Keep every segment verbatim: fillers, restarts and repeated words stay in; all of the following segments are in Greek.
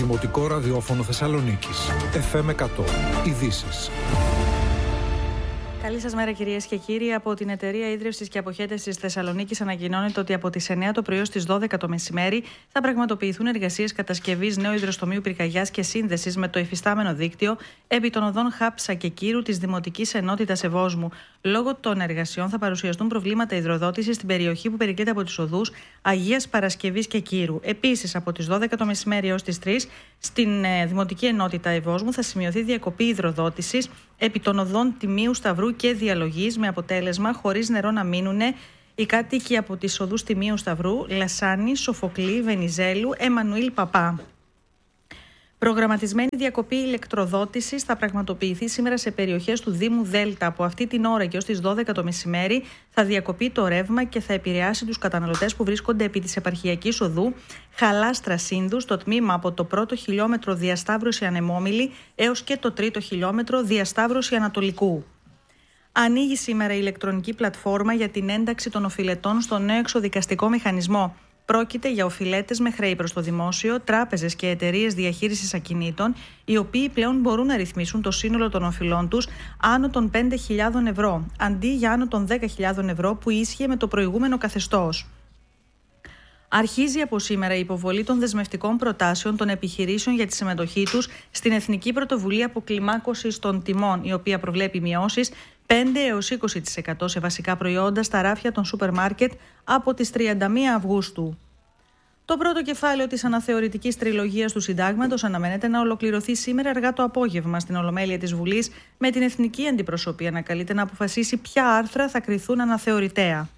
Δημοτικό Ραδιόφωνο Θεσσαλονίκης. εφ εμ εκατό. Ειδήσεις. Καλή σας μέρα, κυρίες και κύριοι. Από την Εταιρεία Ίδρυυσης και Αποχέτευσης Θεσσαλονίκης ανακοινώνεται ότι από τις εννέα το πρωί ως τις δώδεκα το μεσημέρι θα πραγματοποιηθούν εργασίες κατασκευής νέου υδροστομίου πυρκαγιάς και σύνδεσης με το υφιστάμενο δίκτυο επί των οδών Χάψα και Κύρου της Δημοτικής Ενότητας Ευόσμου. Λόγω των εργασιών θα παρουσιαστούν προβλήματα υδροδότησης στην περιοχή που περικλείται από τις οδούς Αγίας Παρασκευής και Κύρου. Επίσης, από τις δώδεκα το μεσημέρι έως τις τρεις στην Δημοτική Ενότητα Ευόσμου θα σημειωθεί διακοπή υδροδότησης επί των οδών Τιμίου, Σταυρού και Διαλογής, με αποτέλεσμα χωρίς νερό να μείνουν οι κάτοικοι από τις οδούς Τιμίου, Σταυρού, Λασάνη, Σοφοκλή, Βενιζέλου, Εμμανουήλ Παπά. Προγραμματισμένη διακοπή ηλεκτροδότησης θα πραγματοποιηθεί σήμερα σε περιοχές του Δήμου Δέλτα. Από αυτή την ώρα και ως τις δώδεκα το μεσημέρι θα διακοπεί το ρεύμα και θα επηρεάσει τους καταναλωτές που βρίσκονται επί της επαρχιακής οδού Χαλάστρα Σύνδου, στο τμήμα από το πρώτο χιλιόμετρο διασταύρωση Ανεμόμυλη έως και το τρίτο χιλιόμετρο διασταύρωση Ανατολικού. Ανοίγει σήμερα η ηλεκτρονική πλατφόρμα για την ένταξη των οφειλετών στο νέο εξοδικαστικό μηχανισμό. Πρόκειται για οφειλέτες με χρέη προς το δημόσιο, τράπεζες και εταιρείες διαχείρισης ακινήτων, οι οποίοι πλέον μπορούν να ρυθμίσουν το σύνολο των οφειλών τους άνω των πέντε χιλιάδες ευρώ, αντί για άνω των δέκα χιλιάδες ευρώ που ίσχυε με το προηγούμενο καθεστώς. Αρχίζει από σήμερα η υποβολή των δεσμευτικών προτάσεων των επιχειρήσεων για τη συμμετοχή τους στην Εθνική Πρωτοβουλία Αποκλιμάκωσης των Τιμών, η οποία προβλέπει μειώσεις πέντε έως είκοσι τοις εκατό σε βασικά προϊόντα στα ράφια των σούπερ μάρκετ από τις τριάντα μία Αυγούστου. Το πρώτο κεφάλαιο της αναθεωρητικής τριλογίας του Συντάγματος αναμένεται να ολοκληρωθεί σήμερα αργά το απόγευμα στην Ολομέλεια της Βουλής, με την Εθνική Αντιπροσωπεία να καλείται να αποφασίσει ποια άρθρα θα κριθούν αναθεωρητέα.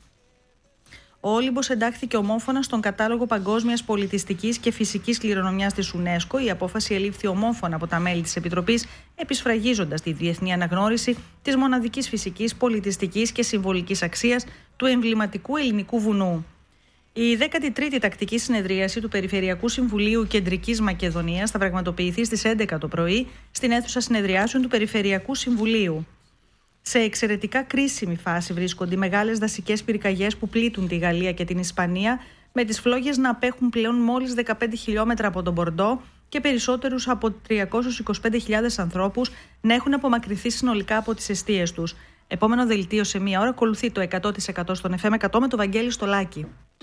Ο Όλυμπος εντάχθηκε ομόφωνα στον κατάλογο παγκόσμιας πολιτιστικής και φυσικής κληρονομιάς της UNESCO. Η απόφαση ελήφθη ομόφωνα από τα μέλη της Επιτροπής, επισφραγίζοντας τη διεθνή αναγνώριση της μοναδικής φυσικής, πολιτιστικής και συμβολικής αξίας του εμβληματικού ελληνικού βουνού. Η δέκατη τρίτη τακτική συνεδρίαση του Περιφερειακού Συμβουλίου Κεντρικής Μακεδονίας θα πραγματοποιηθεί στις έντεκα το πρωί στην αίθουσα συνεδριάσεων του Περιφερειακού Συμβουλίου. Σε εξαιρετικά κρίσιμη φάση βρίσκονται οι μεγάλες δασικές πυρκαγιές που πλήττουν τη Γαλλία και την Ισπανία, με τις φλόγες να απέχουν πλέον μόλις δεκαπέντε χιλιόμετρα από τον Μπορντό και περισσότερους από τριακόσιους είκοσι πέντε χιλιάδες ανθρώπους να έχουν απομακρυνθεί συνολικά από τις εστίες τους. Επόμενο δελτίο σε μία ώρα ακολουθεί το εκατό τοις εκατό στον εφ εμ εκατό με το Βαγγέλη Στολάκη.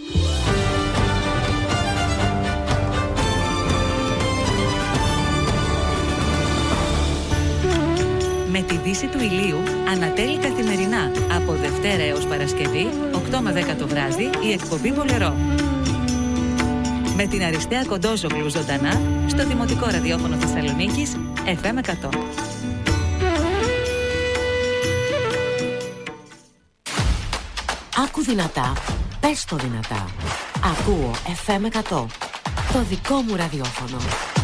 Με τη δύση του ηλίου ανατέλει καθημερινά από Δευτέρα έως Παρασκευή, οκτώ με δέκα το βράδυ, η εκπομπή Πολερό. Με την Αριστεία Κοντόζογλου ζωντανά στο Δημοτικό Ραδιόφωνο Θεσσαλονίκης, εφ εμ εκατό. Άκου δυνατά, πες το δυνατά. Ακούω εφ εμ εκατό, το δικό μου ραδιόφωνο.